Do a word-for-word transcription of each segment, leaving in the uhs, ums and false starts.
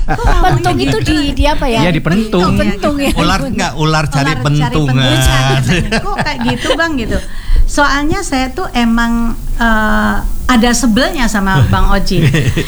Pentung itu di di apa ya? Iya di pentung. Pentung ya. Ular enggak, ular cari Ular pentungan. cari pentungan. Kok kayak gitu Bang gitu. Soalnya saya tuh emang uh, ada sebelnya sama Bang Oji.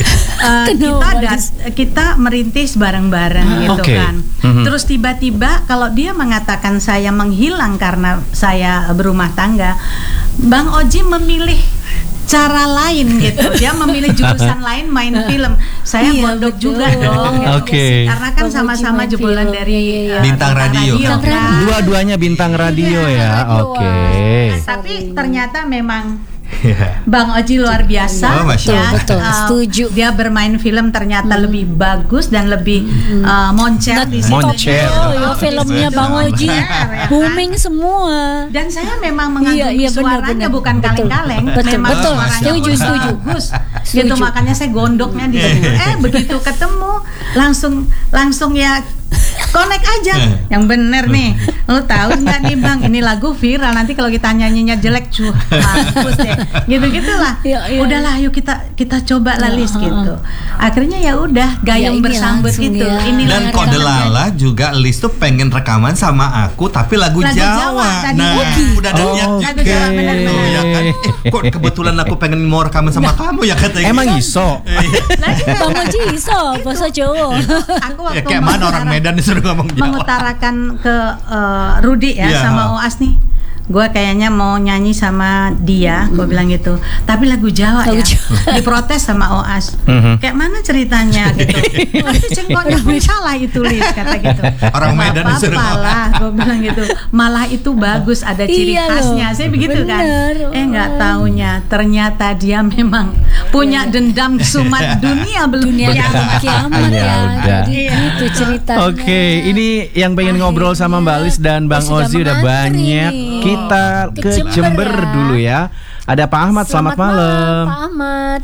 Uh, kita ada, kita merintis bareng-bareng gitu okay. kan. Mm-hmm. Terus tiba-tiba kalau dia mengatakan saya menghilang karena saya berumah tangga, Bang Oji memilih cara lain gitu. Dia memilih jurusan lain main film. Saya iya, mondok betul. juga dong. Gitu. Oke. Okay. Karena kan sama-sama jebolan dari uh, bintang radio. kan. Dua-duanya bintang radio ya. Oke. Okay. Tapi ternyata memang Bang Oji luar biasa. Oh, Masya Allah. Betul, betul. Uh, Setuju. Dia bermain film ternyata hmm. lebih bagus dan lebih hmm. uh, moncer di situ. Moncer. Oh, ya filmnya Bang Oji booming semua. Dan saya memang mengagumi iya, iya, suaranya benar, bukan betul. kaleng-kaleng. Betul, memang betul. suaranya Setuju, setuju. bagus. Setuju. Gitu makanya saya gondoknya di situ. Eh begitu ketemu langsung langsung ya connect aja. Yang bener nih. Lo tahu nggak nih Bang, ini lagu viral, nanti kalau kita nyanyinya jelek cuh mampus deh. Gitu-gitulah. Ya, ya. Udahlah yuk kita kita coba lah Lis ya, gitu. Akhirnya ya udah gayung ya, bersambut gitu. Ya. Inilah Dan Kode Lala juga Lis tuh pengen rekaman sama aku tapi lagu, lagu Jawa. Jawa tadi. Nah, Oh, udah ada oh, niat lagu juga. Jawa, benar-benar. Tuh, ya kan? Kok kebetulan aku pengen mau rekaman sama kamu ya katanya. Emang iso? Bang Oji iso bahasa Jawa. Aku Ya waktu kayak mana orang mengutara- Medan disuruh ngomong Jawa. mengutarakan ke uh, Rudi ya Yeah. sama Oas nih. Gue kayaknya mau nyanyi sama dia, gue bilang gitu. Tapi lagu Jawa Lagu ya. Jawa. Diprotes sama Oas. Mhm. Kayak mana ceritanya gitu. Nanti cengkoknya pun salah itu Lis kata gitu. Orang Medan Nggak disuruh apa-apa lah, gue bilang gitu. Malah itu bagus, ada ciri Iya loh. khasnya. Saya begitu kan. Bener. Eh nggak taunya ternyata dia memang punya dendam sumat dunia belum Dunia kiamat. kiamat Ya ya. udah. Jadi gitu ceritanya. Oke, ini yang pengen ngobrol sama Mbak Lis dan Bang Oh, sudah Ozi udah mengantri banyak. nih. Kita ke Ke Jember Jember ya. dulu ya. Ada Pak Ahmad, selamat, malam. Pak Ahmad.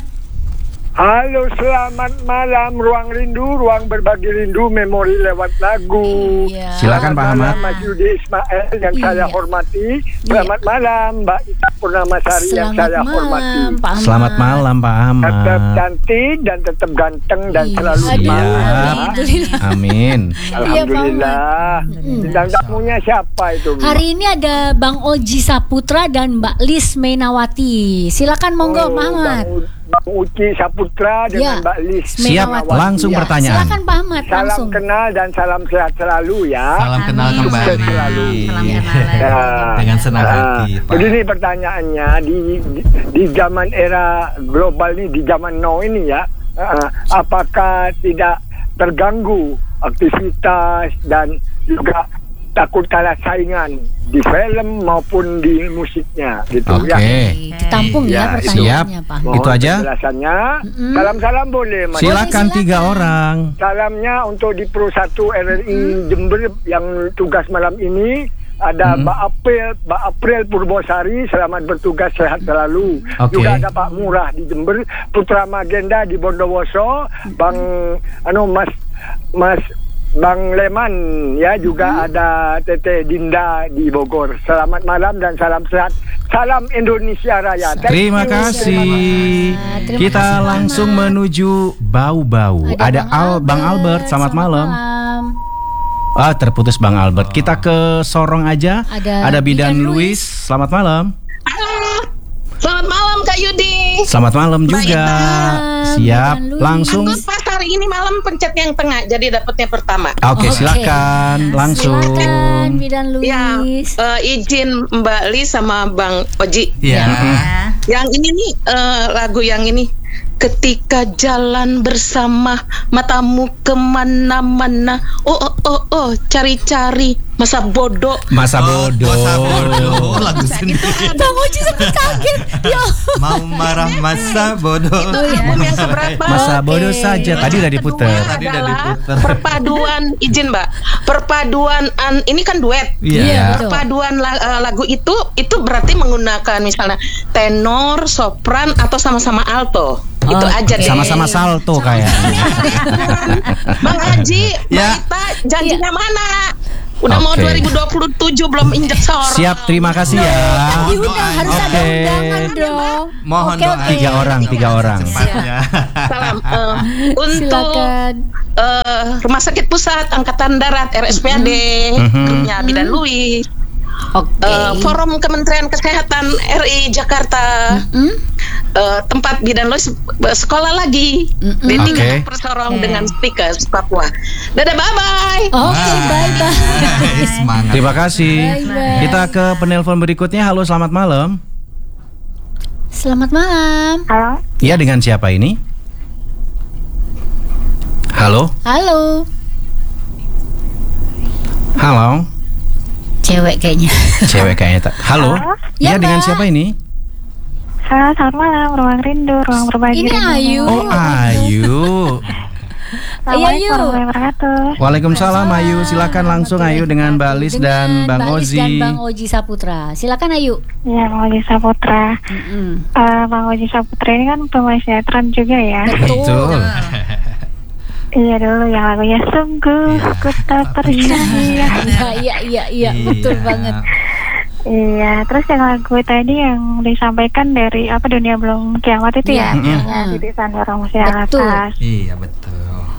Halo, selamat malam. Ruang Rindu, ruang berbagi rindu, memori lewat lagu. Iya. Silakan, Pak Selamat Ahmad. malam Mas Yudi Ismail yang Iya. saya hormati. Selamat malam Mbak Ita Purnamasari yang Selamat saya hormati. malam, Pak Ahmad. Selamat malam Pak Ahmad. Tetap cantik dan tetap ganteng dan Iya. selalu Aduh, semangat. alhamdulillah. Amin. Alhamdulillah. Bintang tamunya siapa itu? Bu? Hari ini ada Bang Oji Saputra dan Mbak Lis Mainawati. Silakan monggo, Oh, Pak Ahmad. Bang, Bang Uci Saputra dengan Ya. Mbak Lis. Siap, Mainawati. langsung Ya. pertanyaan. Silakan Pak Ahmad Salam langsung. kenal dan salam sehat selalu ya. Salam kenal Amin. kembali. Sukses selalu. Salam Iya. kenal. Ya. Dengan senang Ah, hati, Pak. Begini pertanyaannya di, di di zaman era global ini, di zaman now ini ya, ah, apakah tidak terganggu aktivitas dan juga takut kalah saingan di film maupun di musiknya gitu Oke. ya. Ditampung ya, Ya, pertanyaannya Pak. Mohon Itu aja? penjelasannya. Mm-mm. Salam-salam boleh Mas. Silakan silakan. tiga orang. Salamnya untuk di Pro satu R R I Jember yang tugas malam ini. Ada Hmm. Mbak April, Mbak April Purbosari, selamat bertugas, sehat selalu. Oke. Juga ada Pak Murah di Jember, Putra Magenda di Bondowoso, Bang anu Mas Mas Bang Leman ya, juga ada Teteh Dinda di Bogor. Selamat malam dan salam sehat. Salam Indonesia Raya. Thank Terima you. kasih. Terima Kita kasih, Pak langsung Ahmad. menuju Bau-Bau. Ada Al Bang Albert, selamat malam. Ah, terputus Bang Albert. Kita ke Sorong aja. Ada Ada Bidan Bidan Luis. Selamat malam. Halo, selamat malam Kak Yudi. Selamat malam Mbak juga. Ita. Siap. Bidan Luis. Langsung. Aku pas hari ini malam pencet yang tengah, jadi dapatnya pertama. Oke, Oke. silakan. Langsung. Silakan Bidan Ya, Luis. eh, izin Mbak Lis sama Bang Oji. Ya. Yang ini nih eh, lagu yang ini. Ketika jalan bersama, matamu kemana-mana. Oh oh oh oh, cari-cari masa bodoh. Masa Oh, bodoh. masa bodoh. Lagu sendiri. Bang Oji sempat kaget. Ya. Mau marah masa bodoh. Itu album yang keberapa? Masa Oke. bodoh saja. Tadi udah diputer. Tadi udah Adalah diputer. perpaduan, izin Mbak, perpaduan an, ini kan duet. Iya, Iya. betul. Perpaduan la- eh, lagu itu itu berarti menggunakan misalnya tenor, sopran atau sama-sama alto. Itu Oke. aja deh. Sama-sama salto kayaknya. Bang Haji, Mbak Ya. Ita, janjinya mana? Udah mau Oke. dua ribu dua puluh tujuh belum injek sorong. Siap, terima kasih ya. Diundang, harus ada Oke. undangan dong. Mohon Oke, doa. oke. Tiga orang, tiga orang. Cepatnya. Salam eh, untuk Silakan. eh, Rumah Sakit Pusat Angkatan Darat R S P A D, Mhm. grupnya Bidan Louis, Oke. eh, Forum Kementerian Kesehatan R I Jakarta, Hmm? eh, tempat Bidan Louis eh, sekolah lagi Mm-mm. di Oke. tingkat Persorong Oke. dengan Speakers Papua. Dadah, bye bye. Oke, bye bye. Semangat. Terima kasih. Bye-bye. Kita ke penelpon berikutnya. Halo, selamat malam. Selamat malam. Halo, Iya, dengan siapa ini? Halo, Halo. halo. Cewek kayaknya. Cewek kayaknya tak. Halo. Halo? Iya, Ya, dengan Mbak. siapa ini? halo, selamat malam, ruang rindu, ruang berbagi. Ini rindu. Ayu. Oh, Ayu. Assalamualaikum Ayu. warahmatullahi wabarakatuh. Waalaikumsalam Ayu. Silakan langsung Ayu dengan Mbak Lis dan Bang Mbak Lis Ozi. dan Bang Oji Saputra. Silakan Ayu. Ya, Bang Oji Saputra. Mm-mm. Eh, Bang Oji Saputra ini kan pemain sinetron juga ya. Betul. Iya dulu yang lagunya sungguh Iya. ku tak percaya. Iya, iya, iya, iya, betul banget. Iya, terus yang lagu tadi yang disampaikan dari apa Dunia Belum Kiamat itu ya, Iya. yang Mm. Titik Sandara Musik Betul. Atas. Iya betul.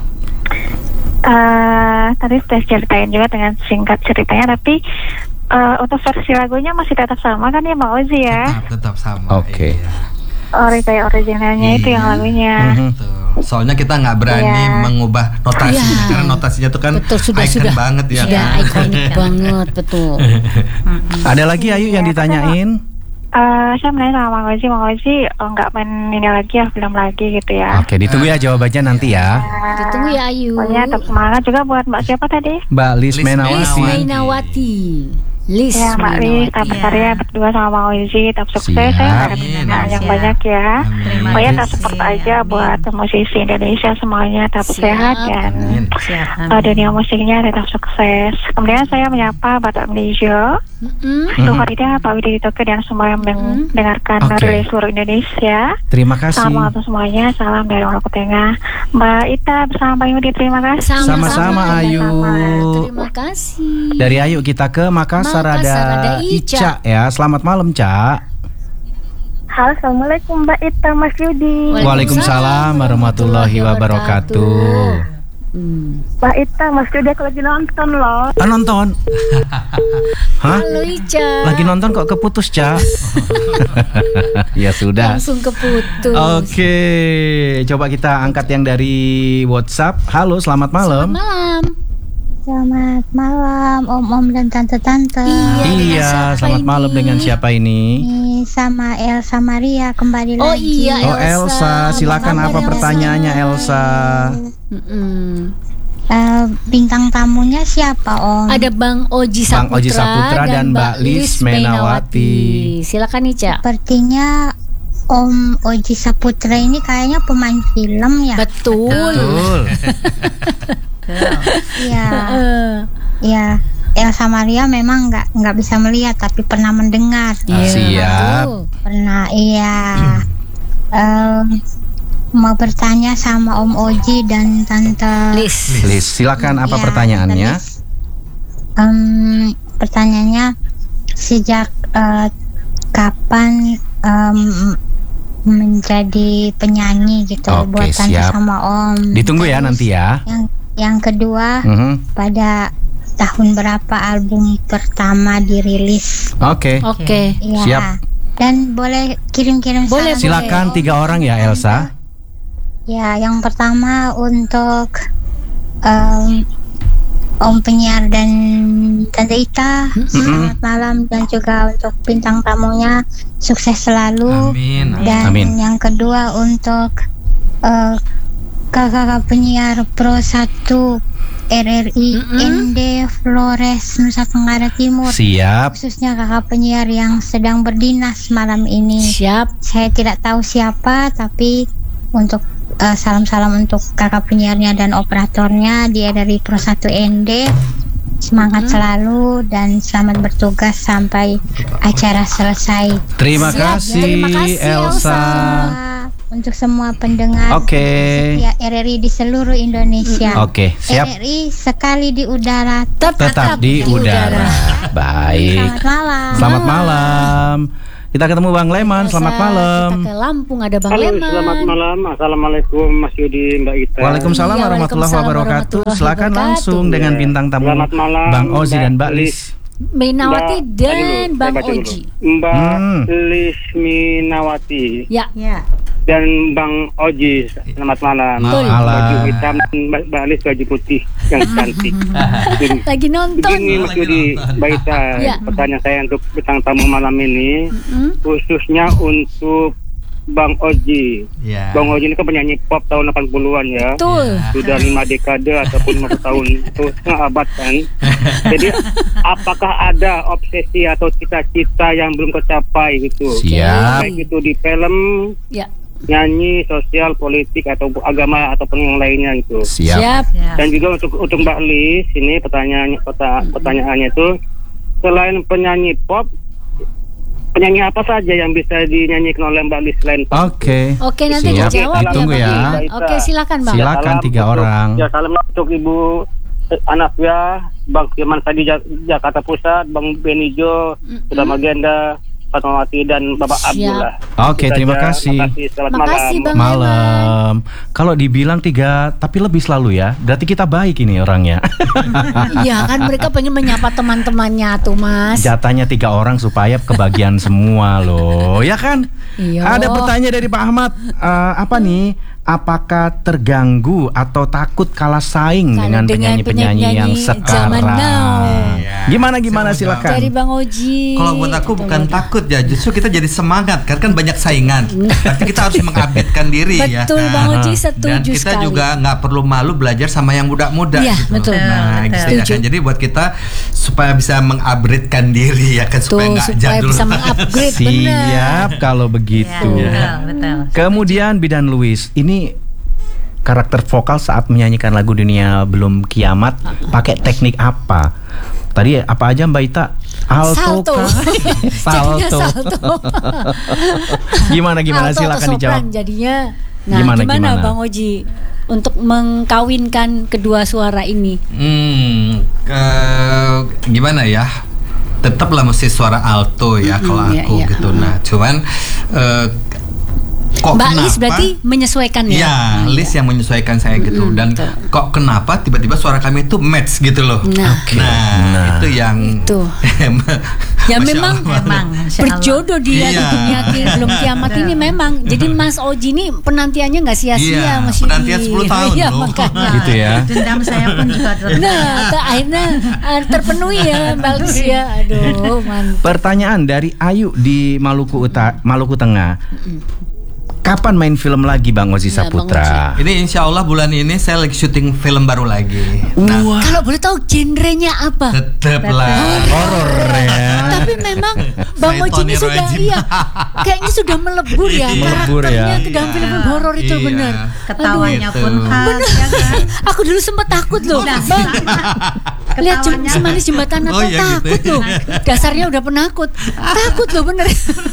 Eh, tadi sudah ceritain juga dengan singkat ceritanya, tapi eh, untuk versi lagunya masih tetap sama kan ya Bang Ozi ya? Tetap, tetap sama. Oke. Iya. Ori kayak originalnya itu Iya. yang lagunya. Mhm. Betul. Soalnya kita nggak berani Iya. mengubah notasi Iya. karena notasinya tuh kan Betul, sudah, icon sudah. banget ya. Sudah kan? ikonik banget, betul. Ada lagi Ayu yang ditanyain? Eh, saya menanya sama Bang Ozi, Bang Ozi oh, nggak main ini lagi ya, belum lagi gitu ya. Oke, ditunggu ya jawabannya nanti ya. Ditunggu ya Ayu. Pokoknya tetap semangat juga buat Mbak siapa tadi? Mbak Lis Lis Menawati. Lis Mainawati. Lis Ya Mbak Lis, tetap Iya. karya berdua sama Bang Ozi, tetap sukses. Siap. Saya nggak ada Amin, pertanyaan amin. yang banyak ya. Amin. Pokoknya tetap kasih, support aja amin. buat musisi Indonesia semuanya tetap Siap. sehat dan Amin. Siap. uh, dunia musiknya tetap sukses. Kemudian saya menyapa Bapak Malaysia, Mm-mm. Mhm. Tuh Farida, Pak Widi Toko dan semua yang mendengarkan Oke. dari seluruh Indonesia. Terima kasih. Salam untuk semuanya, salam dari Lombok Tengah. Mbak Ita bersama Pak Yudi, terima kasih. Sama-sama, Ayu. Terima kasih. Dari Ayu kita ke Makassar, Makassar ada ada Ica. Ica ya. Selamat malam, Ca. Halo, Assalamualaikum Mbak Ita, Mas Yudi. Waalaikumsalam warahmatullahi wabarakatuh. Hmm. Mbak Ita, Mas Yudi aku lagi nonton loh. Ah, nonton. Hah? Halo Ica. Lagi nonton kok keputus, Ca? Ya sudah. Langsung keputus. Oke, coba kita angkat yang dari WhatsApp. Halo, selamat malam. Selamat malam. Selamat malam Om-om dan Tante-Tante. Iya, dengan Iya, siapa selamat ini? malam dengan siapa ini? Ini sama Elsa Maria kembali Oh lagi. iya, Oh, Elsa, silakan Apa apa kabar, pertanyaannya, Elsa? Mm-mm. Eh, bintang tamunya siapa Om? Ada Bang Oji Bang Saputra, Oji Saputra dan Mbak Lis Mainawati. Silakan Ica. Sepertinya Om Oji Saputra ini kayaknya pemain film ya. Betul. Betul. Iya. Eh, Iya. Elsa Maria memang nggak nggak bisa melihat tapi pernah mendengar. Ah, siap. betul. Pernah iya. Em, mau bertanya sama Om Oji dan Tante Lis. Lis, silakan apa Ya, pertanyaannya? Lis. Em, pertanyaannya sejak eh, kapan em, menjadi penyanyi gitu Oke, buat Tante siap. sama Om. Ditunggu ya Terus nanti ya. Yang yang kedua Mhm. pada tahun berapa album pertama dirilis? Oke. Oke. Iya. Siap. Dan boleh kirim-kirim Boleh, saran Silakan ke Om. tiga orang ya, Elsa. Ya, yang pertama untuk em, Om penyiar dan Tante Ita, selamat malam, dan juga untuk bintang tamunya sukses selalu. Amin. Dan Amin. yang kedua untuk eh, kakak-kakak penyiar Pro satu R R I N D Flores Nusa Tenggara Timur, Siap. khususnya kakak penyiar yang sedang berdinas malam ini. Siap. Saya tidak tahu siapa, tapi untuk eh, salam-salam untuk kakak penyiarnya dan operatornya, dia dari Pro satu N D. Semangat selalu dan selamat bertugas sampai acara selesai. Terima Siap. kasih, Terima kasih, Elsa. Elsa. untuk semua pendengar Oke. setia R R I di seluruh Indonesia. Oke, siap. R R I sekali di udara Tetap di udara. Baik. Selamat malam. Selamat malam. Kita ketemu Bang Leman. Selamat malam. Kita ke Lampung ada Bang Halo, Leman. selamat malam. Assalamualaikum Mas Yudi, Mbak Ita. Waalaikumsalam Iya, warahmatullahi waalaikumsalam wabarakatuh. warahmatullahi Silakan wabarakatuh. langsung dengan Ya. bintang tamu Selamat malam, Bang Ozi dan Mbak Mbak Lis. Mainawati Mbak- dan Aduh, saya Bang baca dulu. Oji. Mbak Hmm. Lisminawati Ya. Ya. dan Bang Oji. Selamat malam. Betul. Malam. Baju hitam dan Mbak Mbak Lis baju putih yang cantik. Begini- Lagi nonton. Begini Mas Yudi, Mbak Ita, Ya. pertanyaan saya untuk bintang tamu malam ini, Mm-mm. khususnya untuk Bang Oji. Ya. Bang Oji ini kan penyanyi pop tahun delapan puluhan ya. Betul. Sudah lima dekade ataupun lima tahun, itu setengah abad kan. Jadi apakah ada obsesi atau cita-cita yang belum tercapai gitu? Siap. Baik itu di film, Ya. nyanyi, sosial, politik atau agama ataupun yang lainnya gitu. Siap. Siap. Ya. Dan juga untuk untuk Mbak Lis, ini pertanyaannya peta- pertanyaannya itu, selain penyanyi pop, penyanyi apa saja yang bisa dinyanyikan oleh Mbak Lis selain pop? Oke. Oke, nanti Siap. dijawab Ditunggu ya, ya. Bang. Oke, silakan Bang. Silakan. Silakan, tiga untuk- orang. Ya, salam untuk Ibu eh, Anafia, Bang Firman Sadi Jak- Jakarta Pusat, Bang Benijo, Sudah Magenda, Fatmawati dan Bapak Siap. Abdullah. Oke, Itu terima saja. kasih. Makasih. Selamat Makasih, malam. Bang. Malam. Kalau dibilang tiga, tapi lebih selalu ya. Berarti kita baik ini orangnya. Iya kan mereka pengen menyapa teman-temannya tuh Mas. Jatahnya tiga orang supaya kebagian semua loh, ya kan? Iya. Ada pertanyaan dari Pak Ahmad. Eh, apa nih? Apakah terganggu atau takut kalah saing Kalau dengan dengan penyanyi-penyanyi yang penyanyi sekarang? zaman now. Iya. Gimana gimana Saya mau silakan. Dari Bang Oji. Kalau buat aku bukan takut ya, justru kita jadi semangat karena kan banyak saingan. Tapi kita harus mengupdatekan diri ya. Betul, kan? Bang Oji, Dan setuju kita sekali. juga nggak perlu malu belajar sama yang muda-muda. Iya, gitu. betul. Nah, Betul. gitu ya kan. Jadi buat kita supaya bisa mengupgradekan diri ya kan, supaya Tuh, nggak supaya jadul. bisa mengupgrade benar. Siap kalau begitu. Ya, betul, betul. Kemudian Bidan Luis, ini karakter vokal saat menyanyikan lagu Dunia Belum Kiamat pakai teknik apa? Tadi apa aja Mbak Ita? Alto Salto. kah? Jadinya Salto. salto. Gimana gimana Alto silakan atau dijawab. sopran jadinya. Nah, Gimana, gimana, gimana? Bang Oji untuk mengkawinkan kedua suara ini? Hmm, ke- gimana ya? Tetaplah mesti suara alto ya Mm-mm, kalau iya, aku iya. gitu. Nah, cuman eh, kok Mbak kenapa? Lis berarti menyesuaikan ya? Iya, Lis yang menyesuaikan saya gitu. Mm-mm, Dan betul. kok kenapa tiba-tiba suara kami itu match gitu loh. Nah. Oke. Nah, Nah. itu yang Itu. Ya Masya memang, Allah. Memang, Masya Allah. berjodoh dia di Iya. dunia ki- belum kiamat ini memang. Jadi Mas Oji ini penantiannya nggak sia-sia Iya, Mas Yudi. penantian sepuluh tahun Iya, loh. makanya. Gitu ya. Dendam saya pun juga terus. Nah, ke- akhirnya eh, terpenuhi ya Mbak Lis ya. Aduh, mantap. Pertanyaan dari Ayu di Maluku Utara, Maluku Tengah. Kapan main film lagi Bang Ozi Ya, Bang Saputra? Ini insya Allah bulan ini saya lagi syuting film baru lagi. Nah, Wah, Kalau boleh tahu genrenya apa? tetaplah. horor ya. Tapi memang Bang Saya Oji Tony ini sudah Rojim. iya kayaknya sudah melebur ya Melebur karakternya ya. ke dalam film horor itu Iya. benar. Ketawanya Aduh, pun gitu. khas, ya kan? Aku dulu sempat takut loh, Nah, Bang. Lihat jem- ketawanya. semanis jembatan Oh, Natal iya takut gitu. loh. Dasarnya udah penakut. Takut loh bener.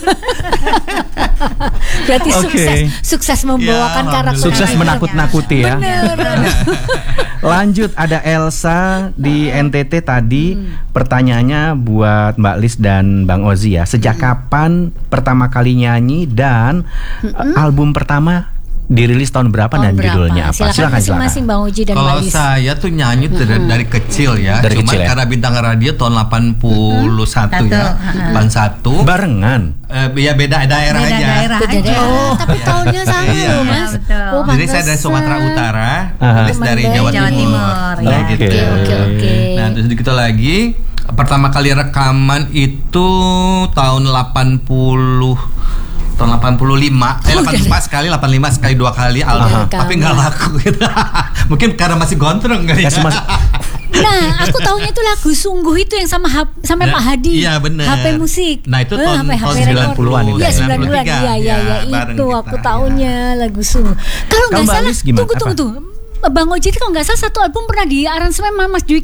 Berarti Oke. sukses sukses membawakan Ya, karakter. Sukses karakter. menakut-nakuti ya. Bener. Lanjut ada Elsa di N T T tadi. Pertanyaannya buat Mbak Lis dan Bang Ozi ya. Sejak kapan pertama kali nyanyi dan uh, album pertama dirilis tahun berapa Tahun dan berapa? judulnya apa? Silakan masing-masing Bang Oji dan Mbak Kalau Lis. saya tuh nyanyi dari, dari kecil ya. Dari Cuma kecil ya? karena bintang radio tahun delapan puluh satu ya. Satu, ha-ha. delapan puluh satu. Barengan. Eh, ya beda daerah Beda aja. daerah Beda aja. daerah, tapi tahunnya sama Iya. loh Mas. Betul. Oh, Jadi saya dari pantesan. Sumatera Utara, Aha. Lis dari Mandai, Jawa, Jawa Timur. Timur, Nah, ya. gitu. Oke, oke, oke. Nah, terus gitu lagi pertama kali rekaman itu tahun delapan puluh tahun delapan puluh lima eh delapan puluh empat sekali, delapan puluh lima sekali, dua kali album, Aha. tapi nggak laku gitu. Mungkin karena masih gondrong kali ya. Kasih mas- Nah, aku tahunya itu lagu Sungguh itu yang sama H- sama Nah, Pak Hadi. iya, bener. H P musik. Nah, itu Eh, tahun- H P, H P tahun record. sembilan puluhan itu Iya, ya. sembilan puluhan. sembilan puluh Iya, tiga. iya, iya, Ya, bareng itu kita, aku ya. tahunya lagu Sungguh. Kalau Kalau nggak Mbak salah, Lis gimana? tunggu tunggu Apa? tuh. Bang Oji itu kalau nggak salah satu album pernah di aransemen sama Mas Dwiki ya?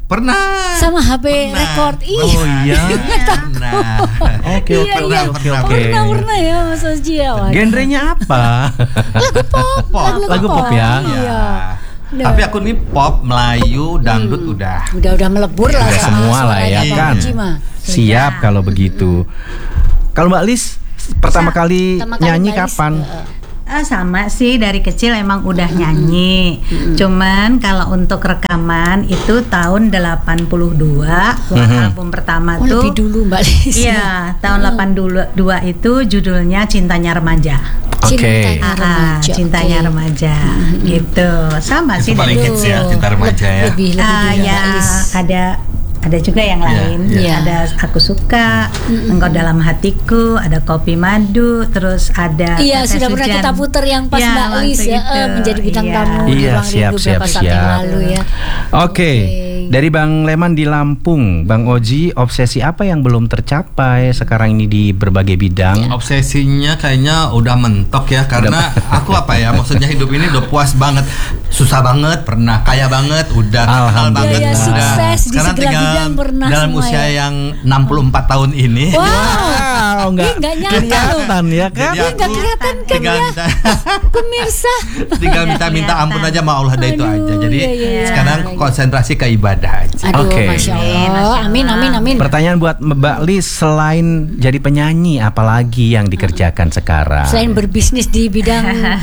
Pernah. Sama H P Pernah. record. Ih. Oh iya. Pernah. Oke Iya, oke iya. oke oke. Pernah pernah ya Mas Oji ya. Waduh. Genrenya apa? Lagu pop. Pop. Lagu pop ya? Iya. Nah. Tapi aku nih pop, Melayu, dangdut udah. Udah udah melebur lah Udah sama semua lah ya suaranya kan. Bang Oji mah. Siap kalau begitu. Kalau Mbak Lis pertama Sa- kali Pertama kali nyanyi Mbak Lis, kapan? eh, Ah, sama sih dari kecil emang udah nyanyi. Cuman kalau untuk rekaman itu tahun delapan puluh dua Mhm. album pertama Oh, tuh. lebih dulu Mbak Lis. Iya, tahun delapan puluh dua itu judulnya Cintanya Remaja. Oke. Cintanya Ah, Remaja. Cintanya Oke. Remaja. Gitu. Sama Itu sih paling dari hits ya, Cinta Remaja ya. Lebih lebih Ah, dulu ya Mbak Lis. ada ada juga yang Iya, lain. iya. Ada Aku Suka, Engkau Dalam Hatiku, ada Kopi Madu, terus ada Iya, Tetes sudah pernah Hujan. kita puter yang pas Ya, Mbak Lis waktu ya, itu. eh, menjadi bintang Iya. tamu di Iya, Ruang siap, Rindu siap, beberapa saat yang siap. lalu ya. Oke. Dari Bang Leman di Lampung, Bang Oji, obsesi apa yang belum tercapai sekarang ini di berbagai bidang? Obsesinya kayaknya udah mentok ya, karena aku apa ya, maksudnya hidup ini udah puas banget, susah banget pernah, kaya banget udah, terkenal Alhamdulillah. banget Iya, iya, udah. sukses di Sekarang segala tinggal bidang pernah dalam semua usia ya. yang enam puluh empat tahun ini. Wow. Wow, nggak Ih, nggak nyangka loh. kelihatan ya kan? Jadi Ih, nggak aku kelihatan kan tinggal ya. minta, Pemirsa. tinggal minta-minta ampun aja sama Allah, ada itu Aduh, aja. Jadi iya, iya, iya. sekarang konsentrasi ke ibadah aja. Aduh, Oke. Masya Allah. Amin, amin, amin. Pertanyaan buat Mbak Lis, selain jadi penyanyi, apalagi yang dikerjakan sekarang? Selain berbisnis di bidang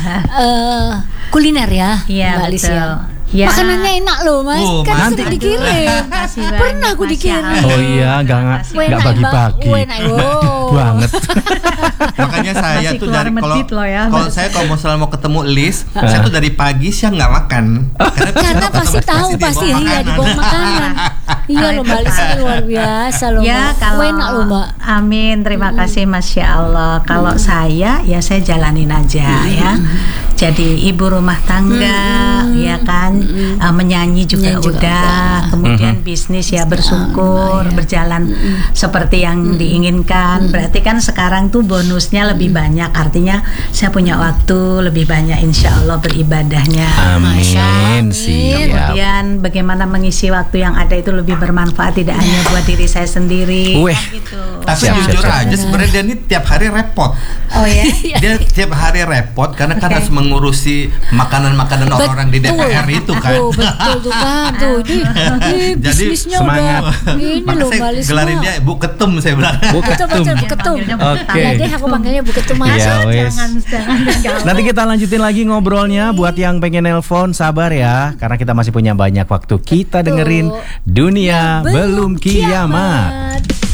eh, kuliner ya, Iya, Mbak Lis betul. ya. Ya. Makanannya enak loh Mas, Oh, kan nanti- sering dikirim. Makasih banyak, Pernah aku Masya dikirim. Allah. Oh iya, nggak nggak Wena, nggak bagi-bagi. Mbak. Wena, wow. Banget. Makanya saya Masih tuh keluar dari kalau medit loh ya. kalau saya kalau mau selalu mau ketemu Lis, saya tuh dari pagi siang nggak makan. Karena, Karena ketemu pasti Lis, tahu dibawa pasti iya makanan. dibawa makanan. Iya loh Mbak Lis, ini luar biasa loh Ya Mbak. kalau Enak loh Mbak. Amin, terima kasih Masya Allah. Kalau saya ya saya jalanin aja ya. Jadi ibu rumah tangga, ya kan, uh, menyanyi juga Menyanyi juga udah. Kemudian bisnis ya bersyukur berjalan seperti yang diinginkan. Berarti kan sekarang tuh bonusnya lebih banyak. Artinya saya punya waktu lebih banyak, Insya Allah beribadahnya. Amin, siap. Kemudian bagaimana mengisi waktu yang ada itu lebih bermanfaat, tidak hanya buat diri saya sendiri. Weh. Gitu. Tapi Siap, jujur siap, siap. aja sebenarnya dia ini tiap hari repot. Oh ya. Dia tiap hari repot karena kan harus mengurusi makanan-makanan orang-orang di D P R itu kan. Oh, betul tuh kan. Tuh, ini, ini Jadi bisnisnya semangat. udah ini Maka loh saya Mbak Lis. gelarin dia Bu Ketum, saya bilang. Bu Betul, Ketum. betul, Bu Ketum. Panggilnya Bu Oke. Ya deh, aku panggilnya Bu Ketum aja. Iya, wes. Jangan, jangan, jangan. Nanti kita lanjutin lagi ngobrolnya. Buat yang pengen nelpon, sabar ya, karena kita masih punya banyak waktu. Kita dengerin Dunia Belum Kiamat.